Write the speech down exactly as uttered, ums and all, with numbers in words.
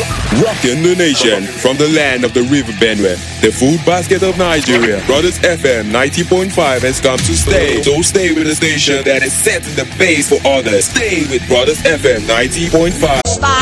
Rocking the nation from the land of the River Benue, the food basket of Nigeria. Brothers F M ninety point five has come to stay. So stay with the station that is setting the pace for others. Stay with Brothers F M ninety point five.